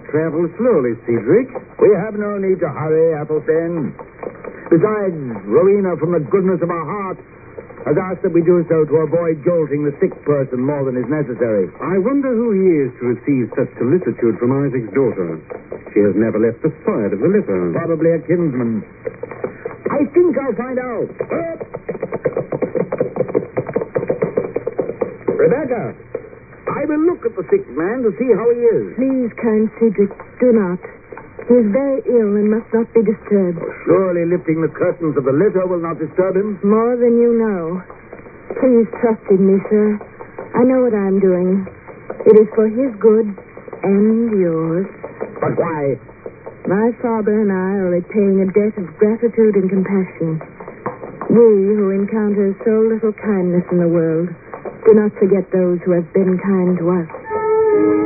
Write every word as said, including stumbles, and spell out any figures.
travel slowly, Cedric. We have no need to hurry, Athelstane. Besides, Rowena, from the goodness of her heart, has asked that we do so to avoid jolting the sick person more than is necessary. I wonder who he is to receive such solicitude from Isaac's daughter. She has never left the side of the litter. Probably a kinsman. I think I'll find out. Rebecca, I will look at the sick man to see how he is. Please, kind Cedric, do not. He is very ill and must not be disturbed. Oh, surely lifting the curtains of the litter will not disturb him. More than you know. Please trust in me, sir. I know what I'm doing. It is for his good and yours. But why? My father and I are repaying a debt of gratitude and compassion. We, who encounter so little kindness in the world, do not forget those who have been kind to us.